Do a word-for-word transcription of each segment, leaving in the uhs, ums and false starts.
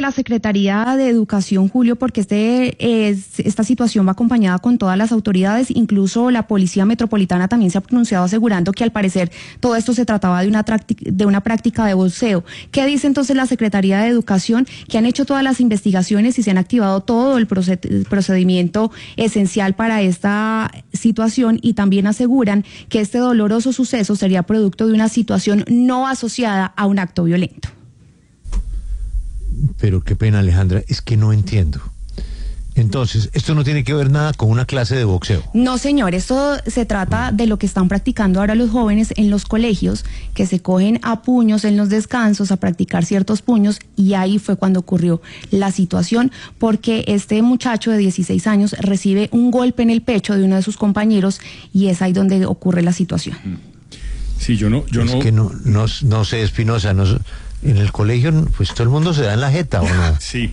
la Secretaría de Educación, Julio, porque este, es, esta situación va acompañada con todas las autoridades, incluso la Policía Metropolitana también se ha pronunciado asegurando que al parecer todo esto se trataba de una, de una práctica de boxeo. ¿Qué dice entonces la Secretaría de Educación? Que han hecho todas las investigaciones y se han activado todo el procedimiento esencial para esta situación, y también aseguran que este doloroso suceso sería producto de una situación no asociada a un acto violento. Pero qué pena, Alejandra, es que no entiendo. Entonces, esto no tiene que ver nada con una clase de boxeo. No, señor, esto se trata de lo que están practicando ahora los jóvenes en los colegios, que se cogen a puños en los descansos a practicar ciertos puños, y ahí fue cuando ocurrió la situación, porque este muchacho de dieciséis años recibe un golpe en el pecho de uno de sus compañeros, y es ahí donde ocurre la situación. Sí, yo no... Yo es no... que no, no, no sé, Espinosa, no, en el colegio, pues todo el mundo se da en la jeta, ¿o no? Sí.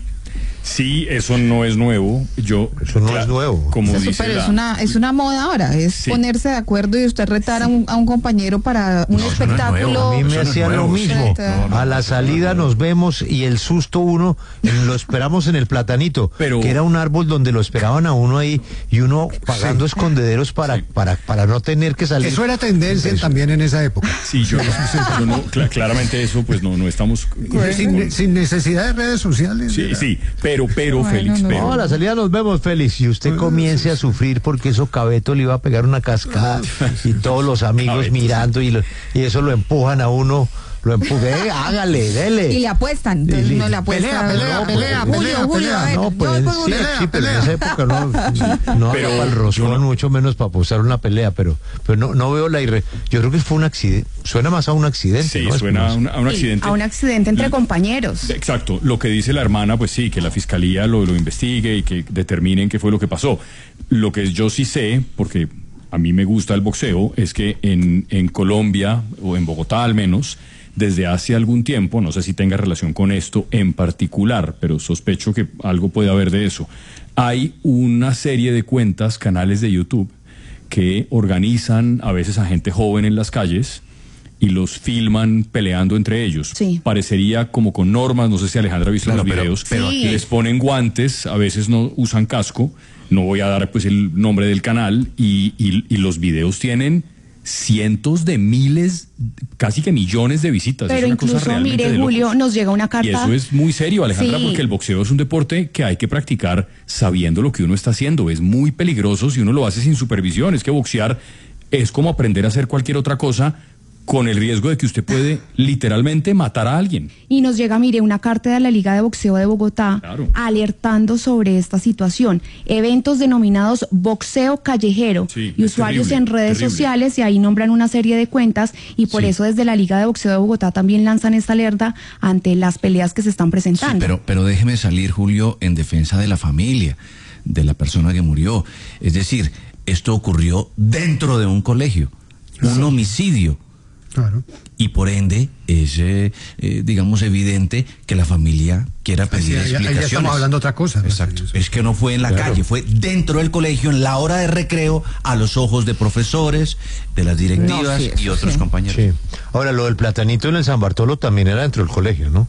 Sí, eso no es nuevo. Yo, eso no es nuevo. Como eso, dice pero la... es una es una moda ahora, es sí. ponerse de acuerdo y usted retar sí. a, un, a un compañero para un no, espectáculo. No a mí me hacían no lo mismo. No, no, a la salida nos vemos y el susto uno en, lo esperamos en el Platanito, pero... que era un árbol donde lo esperaban a uno ahí y uno pagando sí. escondederos para, sí. para para no tener que salir. Eso era tendencia eso. también en esa época. Sí, yo, yo no, cl claramente eso pues no no estamos pues, sin, con... sin necesidad de redes sociales. Sí, era... sí, pero pero bueno, Félix. No, pero... no, a la salida nos vemos, Félix, y usted comience a sufrir porque eso Cabeto le iba a pegar una cascada y todos los amigos Cabeto, mirando y, lo, y eso lo empujan a uno, lo empujan, eh, hágale, dele. Y le apuestan, entonces y, no le apuestan. Pelea, pelea, no, pelea, pues, pelea, Julio, pelea, Julio, no, pues, sí, pelea, sí, pero pelea. En esa época no, no pero, había para el roscón, no, mucho menos para apostar una pelea, pero, pero no, no veo la irre... Yo creo que fue un accidente, suena más a un accidente. Sí, ¿no? suena a un, a un sí, accidente. A un accidente entre compañeros. Exacto, lo que dice la hermana, pues sí, que la fiscalía lo, lo investigue y que determinen qué fue lo que pasó. Lo que yo sí sé, porque a mí me gusta el boxeo, es que en, en Colombia, o en Bogotá al menos, desde hace algún tiempo, no sé si tenga relación con esto en particular, pero sospecho que algo puede haber de eso, hay una serie de cuentas, canales de YouTube, que organizan a veces a gente joven en las calles y los filman peleando entre ellos. Sí. Parecería como con normas, no sé si Alejandra ha visto claro, los videos, pero, pero sí. les ponen guantes, a veces no usan casco, no voy a dar pues el nombre del canal, y, y, y los videos tienen cientos de miles, casi que millones de visitas. Pero es una incluso, cosa mire, Julio, nos llega una carta. Y eso es muy serio, Alejandra, sí. porque el boxeo es un deporte que hay que practicar sabiendo lo que uno está haciendo. Es muy peligroso si uno lo hace sin supervisión. Es que boxear es como aprender a hacer cualquier otra cosa, con el riesgo de que usted puede literalmente matar a alguien. Y nos llega, mire, una carta de la Liga de Boxeo de Bogotá claro. alertando sobre esta situación. Eventos denominados boxeo callejero sí, y usuarios terrible, en redes terrible. sociales, y ahí nombran una serie de cuentas, y por sí. eso desde la Liga de Boxeo de Bogotá también lanzan esta alerta ante las peleas que se están presentando. Sí, pero, pero déjeme salir, Julio, en defensa de la familia, de la persona que murió. Es decir, esto ocurrió dentro de un colegio, un sí. homicidio. Claro. Y por ende es, eh, eh, digamos, evidente que la familia quiera pedir sí, explicaciones. Ya estamos hablando de otra cosa. Exacto. ¿no? Es que no fue en la claro. calle, fue dentro del colegio, en la hora de recreo, a los ojos de profesores, de las directivas no, sí, y otros sí. compañeros. Sí. Ahora, lo del Platanito en el San Bartolo también era dentro del colegio, ¿no?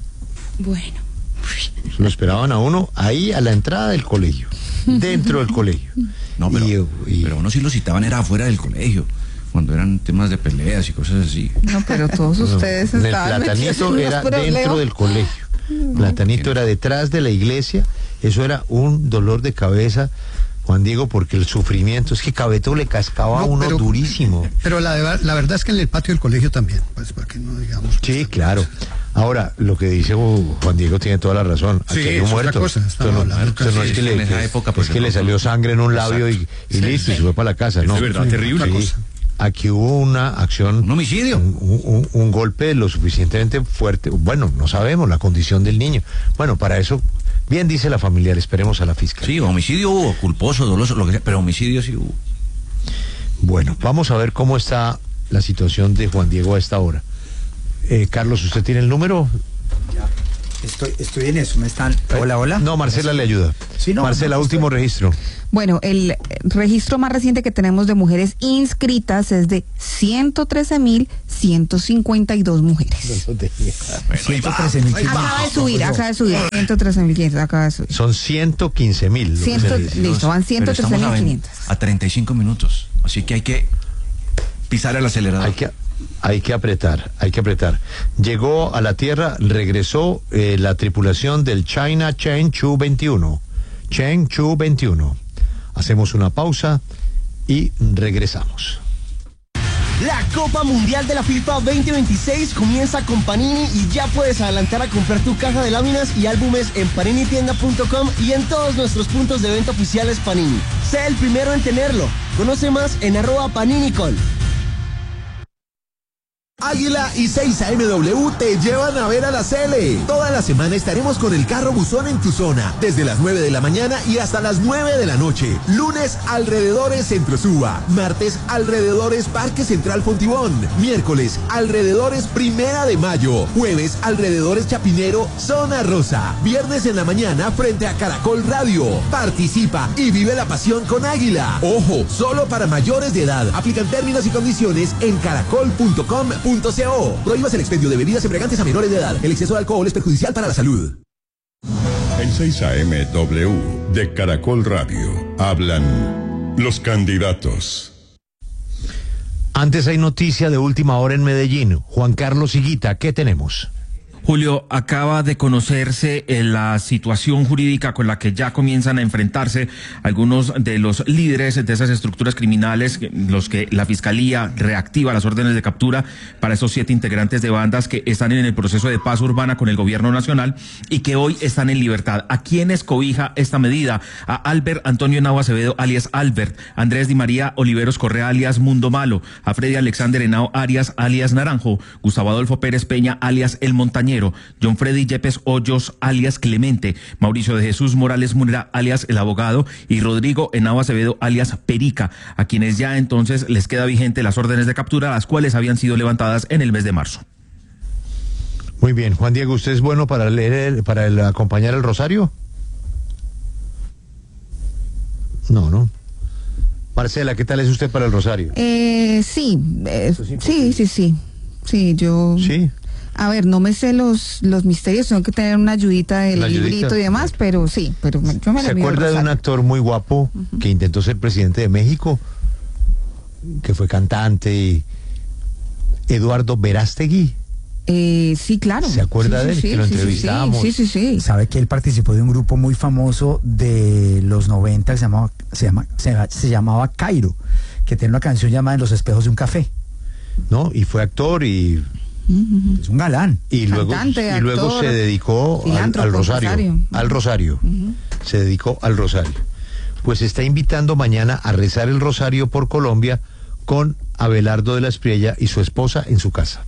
Bueno. Lo esperaban a uno ahí a la entrada del colegio, dentro del colegio. No, pero, y, y... pero uno sí lo citaban, era afuera del colegio, cuando eran temas de peleas y cosas así. No, pero todos ustedes no, estaban el Platanito era dentro del colegio. No, Platanito que... era detrás de la iglesia. Eso era un dolor de cabeza, Juan Diego, porque el sufrimiento es que Cabeto le cascaba no, a uno pero, durísimo. Pero la, la verdad es que en el patio del colegio también, pues para que no digamos. Sí, claro. Ahora, lo que dice Juan Diego tiene toda la razón. Aquí sí, hay un muerto. Cosa, esto no, esto no es que, le, que, época, pues, es que no, le salió sangre en un labio y, y sí, listo, sí. y se fue para la casa. Es no, de verdad sí, terrible. Sí. Aquí hubo una acción, un homicidio, un, un, un golpe lo suficientemente fuerte. Bueno, no sabemos la condición del niño. Bueno, para eso, bien dice la familiar, esperemos a la fiscalía. Sí, homicidio hubo, culposo, doloso, lo que sea, pero homicidio sí hubo. Bueno, vamos a ver cómo está la situación de Juan Diego a esta hora. Eh, Carlos, ¿usted tiene el número? Estoy, estoy en eso, me están... Hola, hola. No, Marcela le ayuda. Sí, no, Marcela, no, último estoy... registro. Bueno, el registro más reciente que tenemos de mujeres inscritas es de ciento trece mil ciento cincuenta y dos mujeres. ciento trece mil. Acaba de subir, acaba de subir. ciento trece mil quinientos, acaba de subir. Son ciento quince mil. Listo, van ciento trece mil quinientos. A treinta y cinco minutos. Así que hay que pisar el acelerador. Hay que, hay que apretar, hay que apretar. Llegó a la Tierra, regresó eh, la tripulación del China Chang'e veintiuno. Chang'e veintiuno. Hacemos una pausa y regresamos. La Copa Mundial de la FIFA veinte veintiséis comienza con Panini y ya puedes adelantar a comprar tu caja de láminas y álbumes en panini tienda punto com y en todos nuestros puntos de venta oficiales Panini. Sé el primero en tenerlo. Conoce más en arroba paninicol. Águila y seis A M W te llevan a ver a la Cele. Toda la semana estaremos con el carro buzón en tu zona, desde las nueve de la mañana y hasta las nueve de la noche. Lunes, alrededores Centro Suba. Martes, alrededores Parque Central Fontibón. Miércoles, alrededores Primera de Mayo. Jueves, alrededores Chapinero, Zona Rosa. Viernes en la mañana, frente a Caracol Radio. Participa y vive la pasión con Águila. Ojo, solo para mayores de edad. Aplican términos y condiciones en caracol punto com punto co. Prohíbas el expendio de bebidas embriagantes a menores de edad. El exceso de alcohol es perjudicial para la salud. En seis A M W de Caracol Radio hablan los candidatos. Antes hay noticia de última hora en Medellín. Juan Carlos Higuita, ¿qué tenemos? Julio, acaba de conocerse eh, la situación jurídica con la que ya comienzan a enfrentarse algunos de los líderes de esas estructuras criminales, los que la Fiscalía reactiva las órdenes de captura para esos siete integrantes de bandas que están en el proceso de paz urbana con el gobierno nacional y que hoy están en libertad. ¿A quiénes cobija esta medida? A Albert Antonio Henao Acevedo, alias Albert, Andrés Di María Oliveros Correa, alias Mundo Malo, a Freddy Alexander Henao Arias, alias Naranjo, Gustavo Adolfo Pérez Peña, alias El Montañero, John Freddy Yepes Hoyos, alias Clemente, Mauricio de Jesús Morales Munera, alias El Abogado, y Rodrigo Henao Acevedo, alias Perica, a quienes ya entonces les queda vigente las órdenes de captura, las cuales habían sido levantadas en el mes de marzo. Muy bien, Juan Diego, ¿usted es bueno para leer, el, para el, acompañar el rosario? No, no. Marcela, ¿qué tal es usted para el rosario? Eh, sí, eh, sí, sí, sí, sí, yo... Sí. A ver, no me sé los los misterios, tengo que tener una ayudita del librito y demás, pero sí, pero me, yo me ¿Se acuerda de un actor muy guapo uh-huh. que intentó ser presidente de México? Que fue cantante y... Eduardo Verástegui. Eh, sí, claro. ¿Se acuerda sí, de él? Sí, que lo sí, entrevistábamos. Sí, sí, sí, sí. Sabe que él participó de un grupo muy famoso de los noventa que se llamaba, se llama, se, se llamaba Cairo, que tiene una canción llamada En los espejos de un café. ¿No? Y fue actor y... Es un galán. Y luego, Cantante, y luego actor, se dedicó al, al rosario. rosario. Al rosario. Uh-huh. Se dedicó al rosario. Pues está invitando mañana a rezar el rosario por Colombia con Abelardo de la Espriella y su esposa en su casa.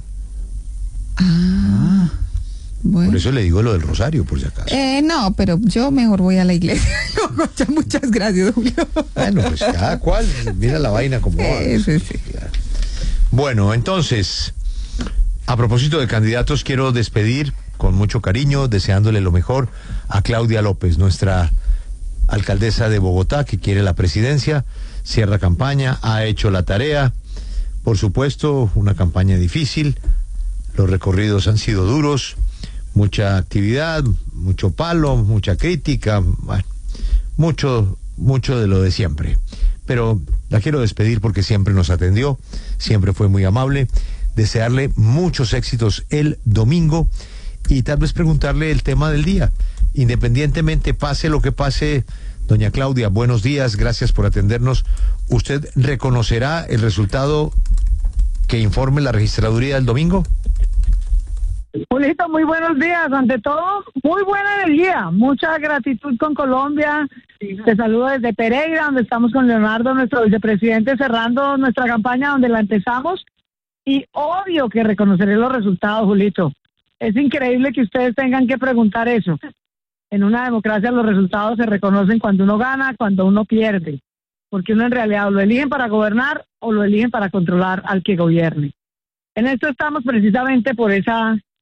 Ah, bueno. Por eso le digo lo del rosario, por si acaso. Eh, no, pero yo mejor voy a la iglesia. Muchas gracias, Julio. Bueno, pues cada cual, mira la vaina como va. Sí, sí, sí. Claro. Bueno, entonces... A propósito de candidatos, quiero despedir con mucho cariño, deseándole lo mejor a Claudia López, nuestra alcaldesa de Bogotá, que quiere la presidencia, cierra campaña, ha hecho la tarea, por supuesto, una campaña difícil, los recorridos han sido duros, mucha actividad, mucho palo, mucha crítica, bueno, mucho, mucho de lo de siempre. Pero la quiero despedir porque siempre nos atendió, siempre fue muy amable. Desearle muchos éxitos el domingo y tal vez preguntarle el tema del día. Independientemente, pase lo que pase, doña Claudia, buenos días, gracias por atendernos. ¿Usted reconocerá el resultado que informe la registraduría del domingo? Julito, muy buenos días. Ante todo, muy buena energía. Mucha gratitud con Colombia. Te saludo desde Pereira, donde estamos con Leonardo, nuestro vicepresidente, cerrando nuestra campaña donde la empezamos. Y obvio que reconoceré los resultados, Julito. Es increíble que ustedes tengan que preguntar eso. En una democracia los resultados se reconocen cuando uno gana, cuando uno pierde. Porque uno en realidad lo eligen para gobernar o lo eligen para controlar al que gobierne. En esto estamos precisamente por esa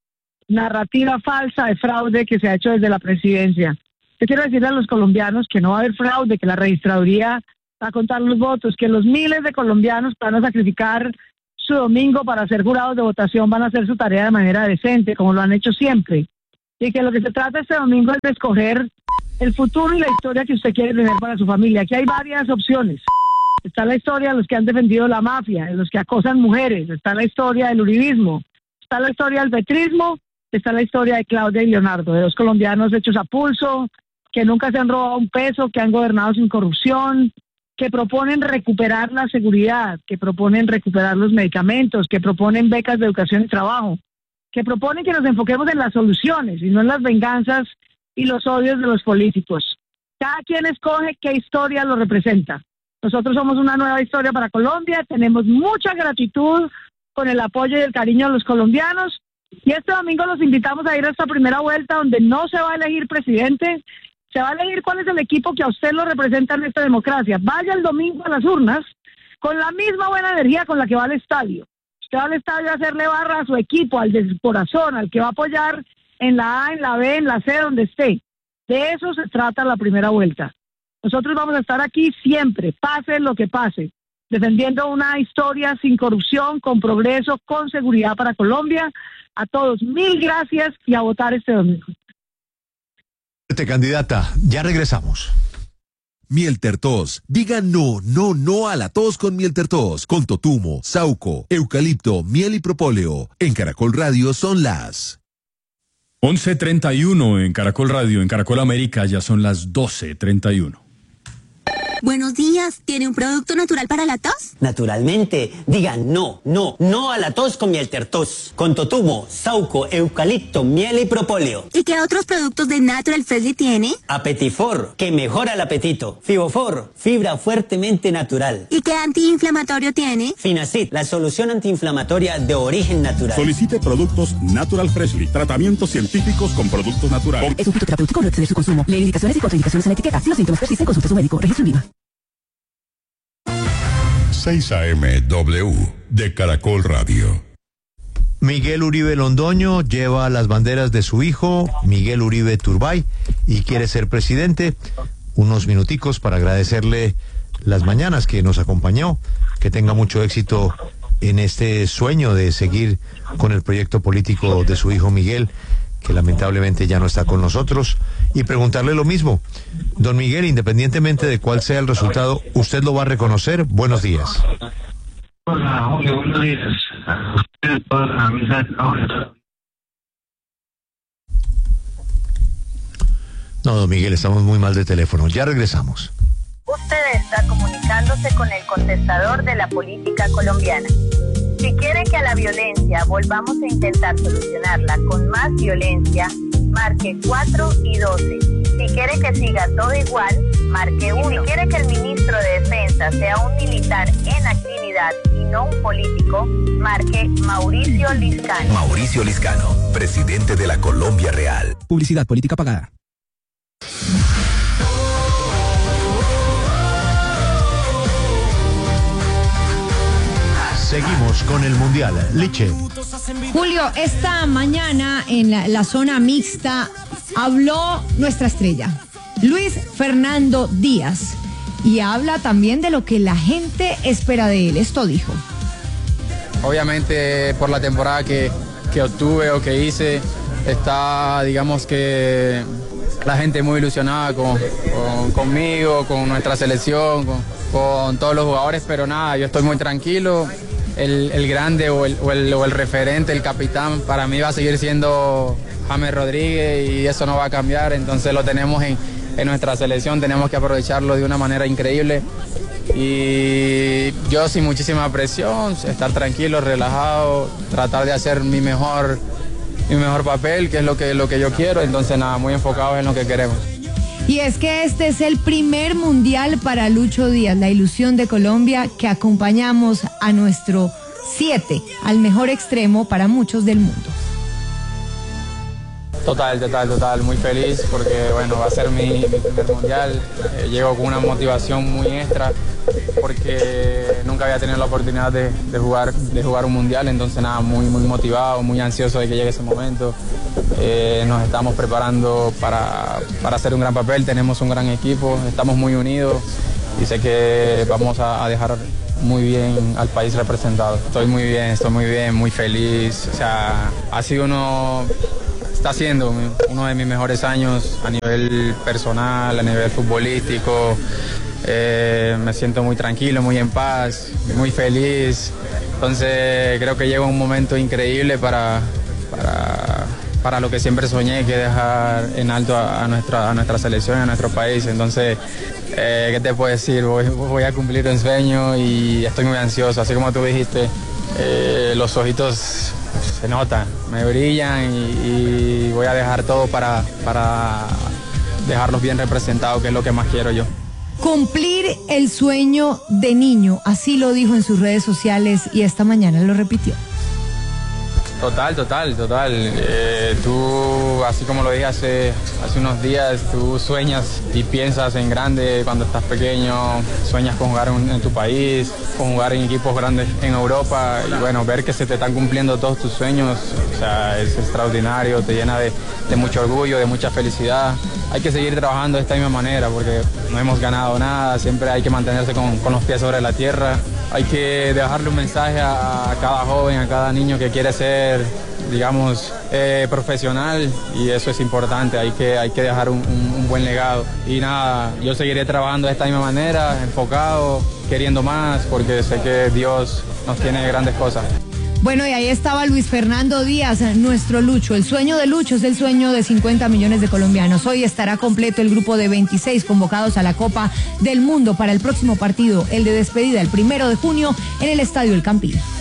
narrativa falsa de fraude que se ha hecho desde la presidencia. Yo quiero decirle a los colombianos que no va a haber fraude, que la registraduría va a contar los votos, que los miles de colombianos que van a sacrificar su domingo para ser jurados de votación van a hacer su tarea de manera decente, como lo han hecho siempre. Y que lo que se trata este domingo es de escoger el futuro y la historia que usted quiere tener para su familia. Aquí hay varias opciones. Está la historia de los que han defendido la mafia, de los que acosan mujeres, está la historia del uribismo, está la historia del petrismo, está la historia de Claudia y Leonardo, de dos colombianos hechos a pulso, que nunca se han robado un peso, que han gobernado sin corrupción, que proponen recuperar la seguridad, que proponen recuperar los medicamentos, que proponen becas de educación y trabajo, que proponen que nos enfoquemos en las soluciones y no en las venganzas y los odios de los políticos. Cada quien escoge qué historia lo representa. Nosotros somos una nueva historia para Colombia, tenemos mucha gratitud con el apoyo y el cariño de los colombianos, y este domingo los invitamos a ir a esta primera vuelta donde no se va a elegir presidente, se va a elegir cuál es el equipo que a usted lo representa en esta democracia. Vaya el domingo a las urnas con la misma buena energía con la que va al estadio. Usted va al estadio a hacerle barra a su equipo, al del corazón, al que va a apoyar en la A, en la B, en la C, donde esté. De eso se trata la primera vuelta. Nosotros vamos a estar aquí siempre, pase lo que pase, defendiendo una historia sin corrupción, con progreso, con seguridad para Colombia. A todos, mil gracias y a votar este domingo. Candidata, ya regresamos. Miel Tertos. Diga no, no, no a la tos con Miel Tertos. Con totumo, sauco, eucalipto, miel y propóleo. En Caracol Radio son las once treinta y uno en Caracol Radio. En Caracol América ya son las doce treinta y uno. Buenos días, ¿tiene un producto natural para la tos? Naturalmente, digan no, no, no a la tos con Miel Tertos. Con totumo, sauco, eucalipto, miel y propóleo. ¿Y qué otros productos de Natural Freshly tiene? Apetifor, que mejora el apetito. Fibofor, fibra fuertemente natural. ¿Y qué antiinflamatorio tiene? Finacid, la solución antiinflamatoria de origen natural. Solicite productos Natural Freshly, tratamientos científicos con productos naturales. Es un fitoterapéutico, no exceder su consumo. Lee indicaciones y contraindicaciones en etiqueta. Si los síntomas persisten, consulte a su médico. Registro en Viva. seis A M W de Caracol Radio. Miguel Uribe Londoño lleva las banderas de su hijo, Miguel Uribe Turbay, y quiere ser presidente. Unos minuticos para agradecerle las mañanas que nos acompañó, que tenga mucho éxito en este sueño de seguir con el proyecto político de su hijo Miguel, que lamentablemente ya no está con nosotros, y preguntarle lo mismo. Don Miguel, independientemente de cuál sea el resultado, ¿usted lo va a reconocer? Buenos días. Hola, Jorge, buenos días. No, don Miguel, estamos muy mal de teléfono. Ya regresamos. Usted está comunicándose con el contestador de la política colombiana. Si quiere que a la violencia volvamos a intentar solucionarla con más violencia, marque cuatro y doce. Si quiere que siga todo igual, marque uno. Si quiere que el ministro de Defensa sea un militar en actividad y no un político, marque Mauricio Liscano. Mauricio Liscano, presidente de la Colombia Real. Publicidad política pagada. Seguimos con el Mundial. Liche. Julio, esta mañana en la, la zona mixta habló nuestra estrella, Luis Fernando Díaz, y habla también de lo que la gente espera de él. Esto dijo. Obviamente por la temporada que, que obtuve o que hice, está, digamos que la gente muy ilusionada con, con, conmigo, con nuestra selección, con, con todos los jugadores, pero nada, yo estoy muy tranquilo. El, el grande o el, o, el, o el referente, el capitán, para mí va a seguir siendo James Rodríguez y eso no va a cambiar, entonces lo tenemos en, en nuestra selección, tenemos que aprovecharlo de una manera increíble y yo sin muchísima presión, estar tranquilo, relajado, tratar de hacer mi mejor, mi mejor papel, que es lo que, lo que yo quiero, entonces nada, muy enfocados en lo que queremos. Y es que este es el primer mundial para Lucho Díaz, la ilusión de Colombia, que acompañamos a nuestro siete, al mejor extremo para muchos del mundo. Total, total, total, muy feliz porque bueno, va a ser mi, mi primer mundial. Eh, llego con una motivación muy extra porque nunca había tenido la oportunidad de, de jugar, de jugar un mundial, entonces nada, muy, muy motivado, muy ansioso de que llegue ese momento. Eh, nos estamos preparando para, para hacer un gran papel, tenemos un gran equipo, estamos muy unidos y sé que vamos a, a dejar muy bien al país representado. Estoy muy bien, estoy muy bien, muy feliz. O sea, ha sido uno, está siendo uno de mis mejores años a nivel personal, a nivel futbolístico. Eh, me siento muy tranquilo, muy en paz, muy feliz. Entonces creo que llega un momento increíble para, para, para lo que siempre soñé, que dejar en alto a, a, nuestra, a nuestra selección, a nuestro país. Entonces, eh, ¿qué te puedo decir? Voy, voy a cumplir un sueño y estoy muy ansioso. Así como tú dijiste, eh, los ojitos se notan, me brillan y, y voy a dejar todo para, para dejarlos bien representados, que es lo que más quiero yo. Cumplir el sueño de niño, así lo dijo en sus redes sociales y esta mañana lo repitió. Total, total, total. Eh, tú, así como lo dije hace, hace unos días, tú sueñas y piensas en grande cuando estás pequeño, sueñas con jugar en, en tu país, con jugar en equipos grandes en Europa y bueno, ver que se te están cumpliendo todos tus sueños, o sea, es extraordinario, te llena de, de mucho orgullo, de mucha felicidad. Hay que seguir trabajando de esta misma manera porque no hemos ganado nada, siempre hay que mantenerse con, con los pies sobre la tierra. Hay que dejarle un mensaje a, a cada joven, a cada niño que quiere ser, digamos, eh, profesional y eso es importante, hay que, hay que dejar un, un, un buen legado. Y nada, yo seguiré trabajando de esta misma manera, enfocado, queriendo más, porque sé que Dios nos tiene grandes cosas. Bueno, y ahí estaba Luis Fernando Díaz, nuestro Lucho. El sueño de Lucho es el sueño de cincuenta millones de colombianos. Hoy estará completo el grupo de veintiséis convocados a la Copa del Mundo para el próximo partido, el de despedida, el primero de junio, en el Estadio El Campín.